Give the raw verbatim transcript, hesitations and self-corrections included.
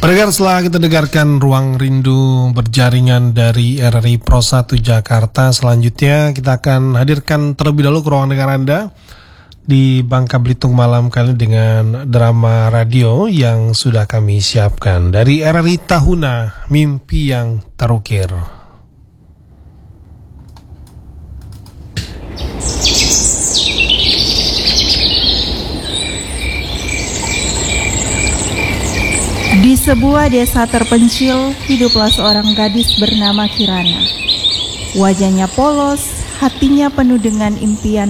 Pendengar, setelah kita dengarkan Ruang Rindu berjaringan dari R R I Pro satu Jakarta, selanjutnya kita akan hadirkan terlebih dahulu ke ruang dengar Anda di Bangka Belitung malam kali dengan drama radio yang sudah kami siapkan dari R R I Tahuna, Mimpi yang Terukir. Di sebuah desa terpencil, hiduplah seorang gadis bernama Kirana. Wajahnya polos, hatinya penuh dengan impian